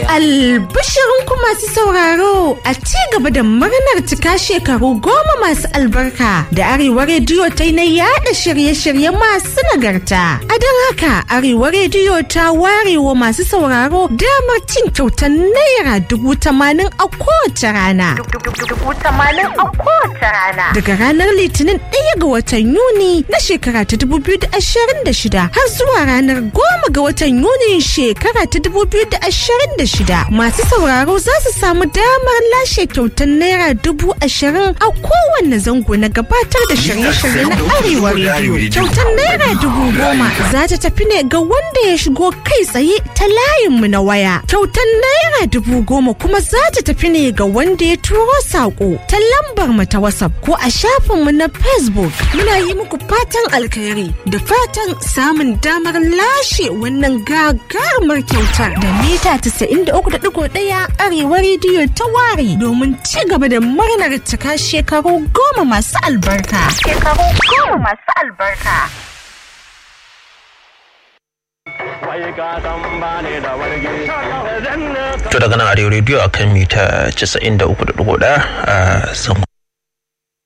Albishirinku masu sauraro, a ci gaba da murnar cika shekaru 10 masu albarka da Arewa Rediyo ta yi na yada shirye-shirye masu nagarta. A don haka Arewa Rediyo ta ware wa masu sauraro damar cin kyautar Naira 80,000 a kowace rana. Daga ranar Litinin 1 ga watan Yuni na shekara ta 2026 har zuwa ranar 10 ga watan Yuni shekara ta 2026 masu sauraro za su samu damar lashe kyautar Naira 20,000 a kowanne zango na gabatar da shirye-shirye na Arewa Rediyo. Kyautar Naira 10,000 za ta tafi ne ga wanda ya shigo kai tsaye ta layinmu na waya. Kyautar Naira 10,000 kuma za ta tafi ne ga wanda ya turo saƙo ta lambar mu ta WhatsApp ko a shafinmu na Facebook. Muna yi muku fatan alkhairi da fatan samun damar lashe wannan gagarumar kyautar da mita 93.1 Arewa Rediyo ta ware domin ci gaba da murnar cika shekaru 10 masu albarka. To daga nan Arewa Rediyo akan mita 93.1 a zango